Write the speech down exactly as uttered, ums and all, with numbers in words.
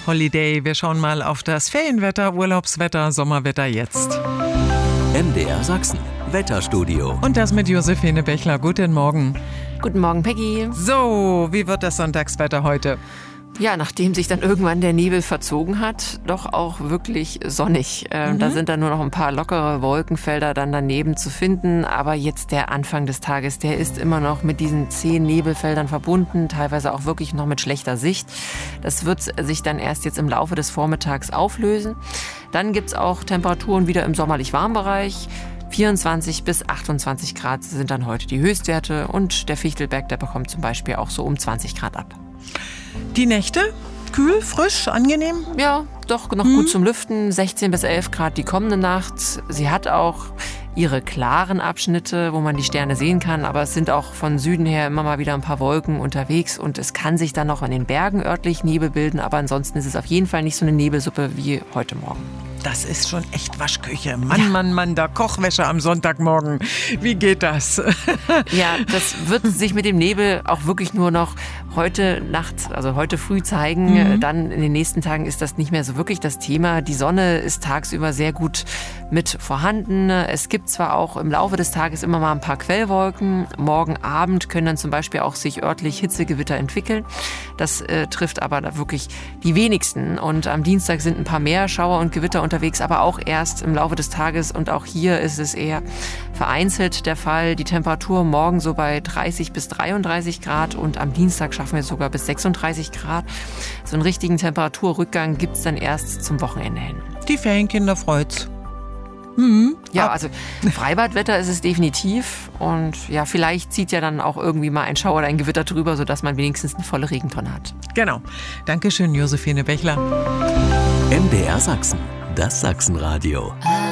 Holiday. Wir schauen mal auf das Ferienwetter, Urlaubswetter, Sommerwetter jetzt. M D R Sachsen, Wetterstudio. Und das mit Josephine Bechler. Guten Morgen. Guten Morgen, Peggy. So, wie wird das Sonntagswetter heute? Ja, nachdem sich dann irgendwann der Nebel verzogen hat, doch auch wirklich sonnig. Ähm, Mhm. Da sind dann nur noch ein paar lockere Wolkenfelder dann daneben zu finden. Aber jetzt der Anfang des Tages, der ist immer noch mit diesen zehn Nebelfeldern verbunden, teilweise auch wirklich noch mit schlechter Sicht. Das wird sich dann erst jetzt im Laufe des Vormittags auflösen. Dann gibt's auch Temperaturen wieder im sommerlich warmen Bereich. vierundzwanzig bis achtundzwanzig Grad sind dann heute die Höchstwerte. Und der Fichtelberg, der bekommt zum Beispiel auch so um zwanzig Grad ab. Die Nächte? Kühl, frisch, angenehm? Ja, doch noch gut zum Lüften. sechzehn bis elf Grad die kommende Nacht. Sie hat auch ihre klaren Abschnitte, wo man die Sterne sehen kann. Aber es sind auch von Süden her immer mal wieder ein paar Wolken unterwegs. Und es kann sich dann noch an den Bergen örtlich Nebel bilden. Aber ansonsten ist es auf jeden Fall nicht so eine Nebelsuppe wie heute Morgen. Das ist schon echt Waschküche. Mann, ja. Mann, Mann, da Kochwäsche am Sonntagmorgen. Wie geht das? Ja, das wird sich mit dem Nebel auch wirklich nur noch heute Nacht, also heute früh zeigen. Mhm. Dann in den nächsten Tagen ist das nicht mehr so wirklich das Thema. Die Sonne ist tagsüber sehr gut mit vorhanden. Es gibt zwar auch im Laufe des Tages immer mal ein paar Quellwolken. Morgen Abend können dann zum Beispiel auch sich örtlich Hitzegewitter entwickeln. Das äh, trifft aber da wirklich die wenigsten. Und am Dienstag sind ein paar mehr Schauer und Gewitter unterwegs, aber auch erst im Laufe des Tages. Und auch hier ist es eher vereinzelt der Fall. Die Temperatur morgen so bei dreißig bis dreiunddreißig Grad und am Dienstag schaffen wir es sogar bis sechsunddreißig Grad. So einen richtigen Temperaturrückgang gibt es dann erst zum Wochenende hin. Die Ferienkinder freut's. Mhm. Ja, also Freibadwetter ist es definitiv. Und ja, vielleicht zieht ja dann auch irgendwie mal ein Schauer oder ein Gewitter drüber, sodass man wenigstens eine volle Regentonne hat. Genau. Dankeschön, Josephine Bechler. M D R Sachsen, das Sachsenradio.